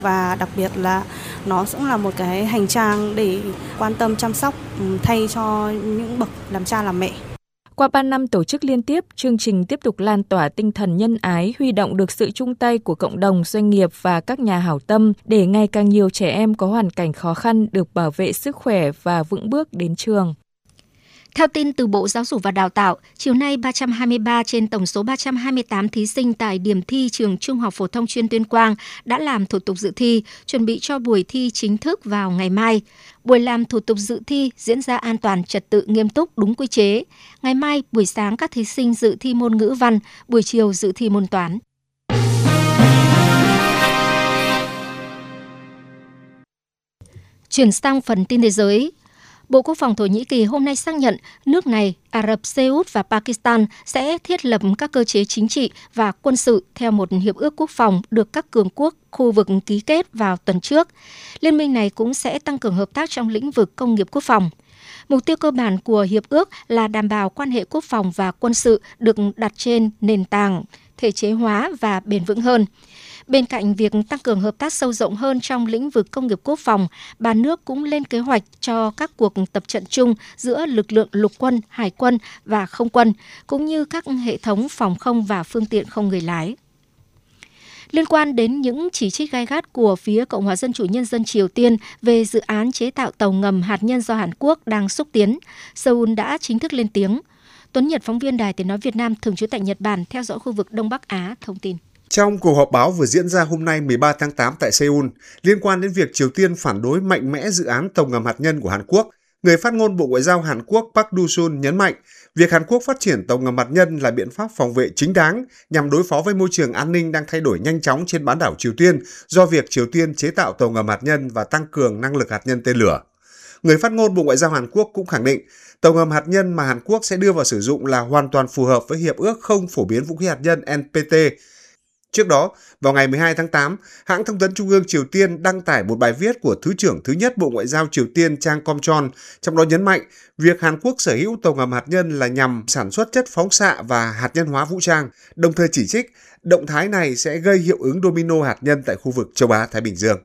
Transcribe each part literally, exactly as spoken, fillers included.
Và đặc biệt là nó cũng là một cái hành trang để quan tâm chăm sóc thay cho những bậc làm cha làm mẹ. Qua ba năm tổ chức liên tiếp, chương trình tiếp tục lan tỏa tinh thần nhân ái, huy động được sự chung tay của cộng đồng, doanh nghiệp và các nhà hảo tâm để ngày càng nhiều trẻ em có hoàn cảnh khó khăn được bảo vệ sức khỏe và vững bước đến trường. Theo tin từ Bộ Giáo dục và Đào tạo, chiều nay ba trăm hai mươi ba trên tổng số ba trăm hai mươi tám thí sinh tại điểm thi trường Trung học phổ thông chuyên Tuyên Quang đã làm thủ tục dự thi, chuẩn bị cho buổi thi chính thức vào ngày mai. Buổi làm thủ tục dự thi diễn ra an toàn, trật tự, nghiêm túc, đúng quy chế. Ngày mai, buổi sáng các thí sinh dự thi môn ngữ văn, buổi chiều dự thi môn toán. Chuyển sang phần tin thế giới. Bộ Quốc phòng Thổ Nhĩ Kỳ hôm nay xác nhận nước này, Ả Rập Xê Út và Pakistan sẽ thiết lập các cơ chế chính trị và quân sự theo một hiệp ước quốc phòng được các cường quốc khu vực ký kết vào tuần trước. Liên minh này cũng sẽ tăng cường hợp tác trong lĩnh vực công nghiệp quốc phòng. Mục tiêu cơ bản của hiệp ước là đảm bảo quan hệ quốc phòng và quân sự được đặt trên nền tảng thể chế hóa và bền vững hơn. Bên cạnh việc tăng cường hợp tác sâu rộng hơn trong lĩnh vực công nghiệp quốc phòng, ba nước cũng lên kế hoạch cho các cuộc tập trận chung giữa lực lượng lục quân, hải quân và không quân, cũng như các hệ thống phòng không và phương tiện không người lái. Liên quan đến những chỉ trích gay gắt của phía Cộng hòa Dân chủ Nhân dân Triều Tiên về dự án chế tạo tàu ngầm hạt nhân do Hàn Quốc đang xúc tiến, Seoul đã chính thức lên tiếng. Tuấn Nhật, phóng viên Đài Tiếng nói Việt Nam thường trú tại Nhật Bản, theo dõi khu vực Đông Bắc Á, thông tin. Trong cuộc họp báo vừa diễn ra hôm nay mười ba tháng tám tại Seoul, liên quan đến việc Triều Tiên phản đối mạnh mẽ dự án tàu ngầm hạt nhân của Hàn Quốc, người phát ngôn Bộ Ngoại giao Hàn Quốc Park Du-sun nhấn mạnh, việc Hàn Quốc phát triển tàu ngầm hạt nhân là biện pháp phòng vệ chính đáng nhằm đối phó với môi trường an ninh đang thay đổi nhanh chóng trên bán đảo Triều Tiên do việc Triều Tiên chế tạo tàu ngầm hạt nhân và tăng cường năng lực hạt nhân tên lửa. Người phát ngôn Bộ Ngoại giao Hàn Quốc cũng khẳng định, tàu ngầm hạt nhân mà Hàn Quốc sẽ đưa vào sử dụng là hoàn toàn phù hợp với Hiệp ước không phổ biến vũ khí hạt nhân N P T. Trước đó, vào ngày mười hai tháng tám, hãng thông tấn Trung ương Triều Tiên đăng tải một bài viết của Thứ trưởng thứ nhất Bộ Ngoại giao Triều Tiên Chang Kom-chon, trong đó nhấn mạnh việc Hàn Quốc sở hữu tàu ngầm hạt nhân là nhằm sản xuất chất phóng xạ và hạt nhân hóa vũ trang, đồng thời chỉ trích động thái này sẽ gây hiệu ứng domino hạt nhân tại khu vực châu Á-Thái Bình Dương.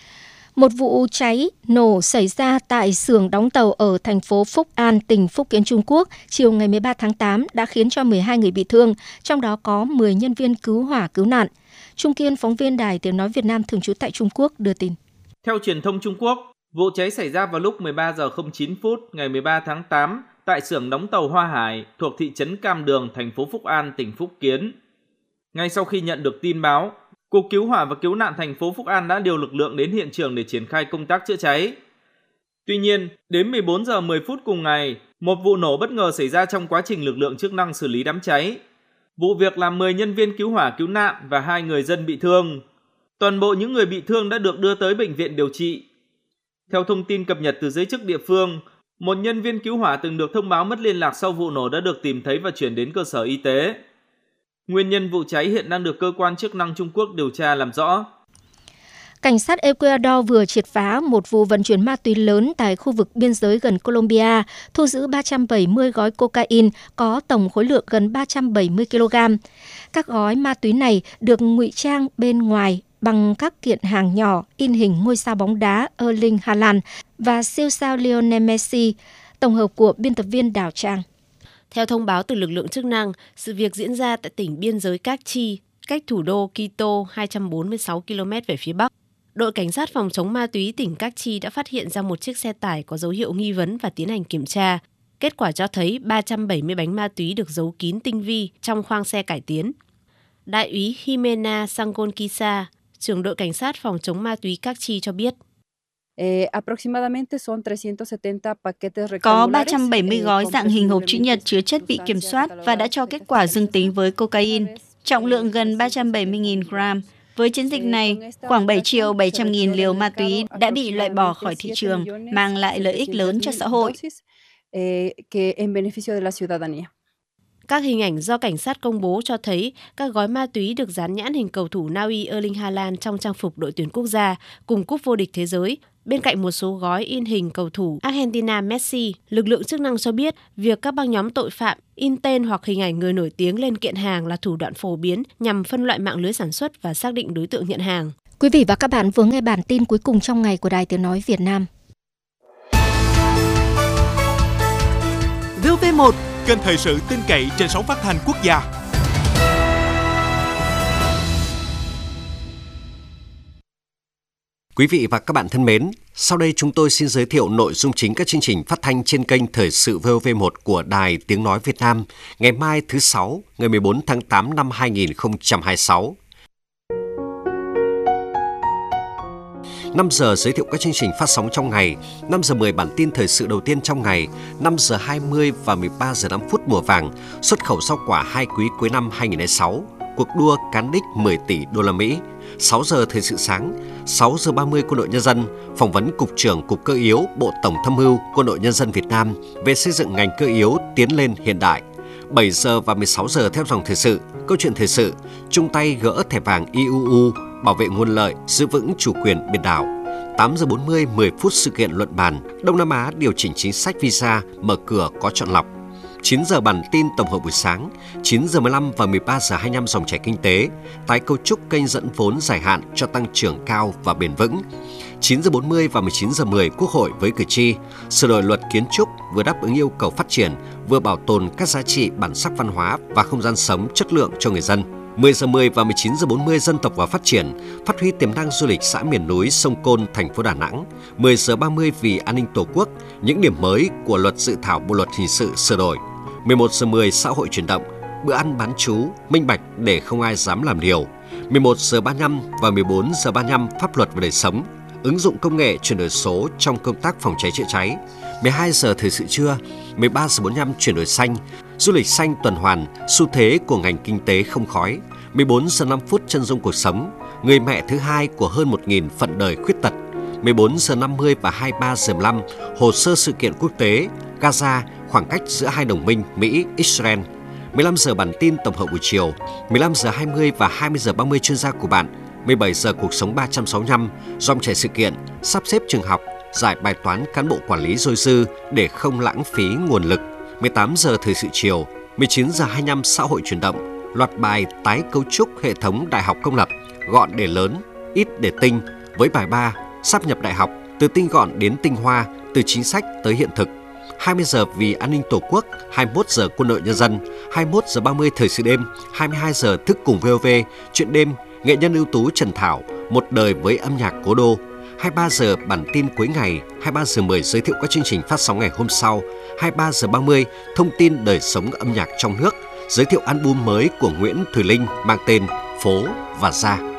Một vụ cháy nổ xảy ra tại xưởng đóng tàu ở thành phố Phúc An, tỉnh Phúc Kiến, Trung Quốc, chiều ngày mười ba tháng tám đã khiến cho mười hai người bị thương, trong đó có mười nhân viên cứu hỏa cứu nạn. Trung Kiên, phóng viên Đài Tiếng nói Việt Nam thường trú tại Trung Quốc đưa tin. Theo truyền thông Trung Quốc, vụ cháy xảy ra vào lúc mười ba giờ không chín phút ngày mười ba tháng tám tại xưởng đóng tàu Hoa Hải thuộc thị trấn Cam Đường, thành phố Phúc An, tỉnh Phúc Kiến. Ngay sau khi nhận được tin báo, Cục Cứu hỏa và Cứu nạn thành phố Phúc An đã điều lực lượng đến hiện trường để triển khai công tác chữa cháy. Tuy nhiên, đến mười bốn giờ mười phút cùng ngày, một vụ nổ bất ngờ xảy ra trong quá trình lực lượng chức năng xử lý đám cháy. Vụ việc làm mười nhân viên cứu hỏa cứu nạn và hai người dân bị thương. Toàn bộ những người bị thương đã được đưa tới bệnh viện điều trị. Theo thông tin cập nhật từ giới chức địa phương, một nhân viên cứu hỏa từng được thông báo mất liên lạc sau vụ nổ đã được tìm thấy và chuyển đến cơ sở y tế. Nguyên nhân vụ cháy hiện đang được cơ quan chức năng Trung Quốc điều tra làm rõ. Cảnh sát Ecuador vừa triệt phá một vụ vận chuyển ma túy lớn tại khu vực biên giới gần Colombia, thu giữ ba trăm bảy mươi gói cocaine có tổng khối lượng gần ba trăm bảy mươi ki lô gam. Các gói ma túy này được ngụy trang bên ngoài bằng các kiện hàng nhỏ in hình ngôi sao bóng đá Erling Haaland và siêu sao Lionel Messi, tổng hợp của biên tập viên Đào Trang. Theo thông báo từ lực lượng chức năng, sự việc diễn ra tại tỉnh biên giới Các Chi, cách thủ đô Quito hai trăm bốn mươi sáu ki lô mét về phía bắc. Đội cảnh sát phòng chống ma túy tỉnh Các Chi đã phát hiện ra một chiếc xe tải có dấu hiệu nghi vấn và tiến hành kiểm tra. Kết quả cho thấy ba trăm bảy mươi bánh ma túy được giấu kín tinh vi trong khoang xe cải tiến. Đại úy Jimena Sangonquisa, trưởng đội cảnh sát phòng chống ma túy Các Chi cho biết. Có ba trăm bảy mươi gói dạng hình hộp chữ nhật chứa chất bị kiểm soát và đã cho kết quả dương tính với cocaine, trọng lượng gần ba trăm bảy mươi nghìn gram. Với chiến dịch này, khoảng bảy triệu bảy trăm nghìn liều ma túy đã bị loại bỏ khỏi thị trường, mang lại lợi ích lớn cho xã hội. Các hình ảnh do cảnh sát công bố cho thấy các gói ma túy được dán nhãn hình cầu thủ Na Uy Erling Haaland trong trang phục đội tuyển quốc gia cùng cúp vô địch thế giới. Bên cạnh một số gói in hình cầu thủ Argentina Messi, lực lượng chức năng cho biết việc các băng nhóm tội phạm in tên hoặc hình ảnh người nổi tiếng lên kiện hàng là thủ đoạn phổ biến nhằm phân loại mạng lưới sản xuất và xác định đối tượng nhận hàng. Quý vị và các bạn vừa nghe bản tin cuối cùng trong ngày của Đài Tiếng Nói Việt Nam. vê o vê một, kênh thời sự tin cậy trên sóng phát thanh quốc gia. Quý vị và các bạn thân mến, sau đây chúng tôi xin giới thiệu nội dung chính các chương trình phát thanh trên kênh Thời sự vê o vê một của Đài Tiếng Nói Việt Nam ngày mai thứ Sáu, ngày mười bốn tháng tám năm hai nghìn không trăm hai mươi sáu. năm giờ giới thiệu các chương trình phát sóng trong ngày, năm giờ mười bản tin thời sự đầu tiên trong ngày, năm giờ hai mươi và mười ba giờ năm phút mùa vàng, xuất khẩu rau quả hai quý cuối năm hai nghìn không trăm lẻ sáu, cuộc đua cán đích mười tỷ đô la Mỹ. sáu giờ thời sự sáng, sáu giờ ba mươi Quân đội Nhân dân, phỏng vấn Cục trưởng Cục Cơ yếu Bộ Tổng Tham mưu Quân đội Nhân dân Việt Nam về xây dựng ngành cơ yếu tiến lên hiện đại. bảy giờ và mười sáu giờ theo dòng thời sự, câu chuyện thời sự, chung tay gỡ thẻ vàng i u u, bảo vệ nguồn lợi, giữ vững chủ quyền biển đảo. tám giờ bốn mươi, mười phút sự kiện luận bàn, Đông Nam Á điều chỉnh chính sách visa, mở cửa có chọn lọc. chín giờ bản tin tổng hợp buổi sáng, chín giờ mười lăm và mười ba giờ hai mươi lăm dòng chảy kinh tế, tái cấu trúc kênh dẫn vốn dài hạn cho tăng trưởng cao và bền vững. chín giờ bốn mươi và mười chín giờ mười Quốc hội với cử tri, sửa đổi luật kiến trúc vừa đáp ứng yêu cầu phát triển, vừa bảo tồn các giá trị bản sắc văn hóa và không gian sống chất lượng cho người dân. mười giờ mười và mười chín giờ bốn mươi Dân tộc và phát triển, phát huy tiềm năng du lịch xã miền núi sông Côn, thành phố Đà Nẵng. mười giờ ba mươi Vì an ninh Tổ quốc, những điểm mới của luật dự thảo bộ luật hình sự sửa đổi. mười một giờ mười Xã hội chuyển động, bữa ăn bán trú, minh bạch để không ai dám làm điều. mười một giờ ba mươi lăm và mười bốn giờ ba mươi lăm Pháp luật và đời sống, ứng dụng công nghệ chuyển đổi số trong công tác phòng cháy chữa cháy. mười hai giờ thời sự trưa, mười ba giờ bốn mươi lăm chuyển đổi xanh, du lịch xanh tuần hoàn, xu thế của ngành kinh tế không khói. mười bốn giờ năm phút chân dung cuộc sống, người mẹ thứ hai của hơn một nghìn phận đời khuyết tật. mười bốn giờ năm mươi và hai mươi ba giờ mười lăm hồ sơ sự kiện quốc tế, Gaza, khoảng cách giữa hai đồng minh Mỹ, Israel. mười lăm giờ bản tin tổng hợp buổi chiều, mười lăm giờ hai mươi và hai mươi giờ ba mươi chuyên gia của bạn. mười bảy giờ cuộc sống ba trăm sáu mươi lăm, dòng chảy sự kiện, sắp xếp trường học, giải bài toán cán bộ quản lý dôi dư để không lãng phí nguồn lực. mười tám giờ thời sự chiều, mười chín giờ hai mươi lăm xã hội chuyển động, loạt bài tái cấu trúc hệ thống đại học công lập, gọn để lớn, ít để tinh, với bài ba, sáp nhập đại học, từ tinh gọn đến tinh hoa, từ chính sách tới hiện thực. hai mươi giờ Vì an ninh Tổ quốc, hai mươi mốt giờ Quân đội Nhân dân, hai mươi mốt giờ ba mươi thời sự đêm, hai mươi hai giờ thức cùng vê o vê, chuyện đêm, nghệ nhân ưu tú Trần Thảo, một đời với âm nhạc cố đô. hai mươi ba giờ bản tin cuối ngày, hai mươi ba giờ mười giới thiệu các chương trình phát sóng ngày hôm sau, hai mươi ba giờ ba mươi thông tin đời sống âm nhạc trong nước, giới thiệu album mới của Nguyễn Thùy Linh mang tên Phố và Gia.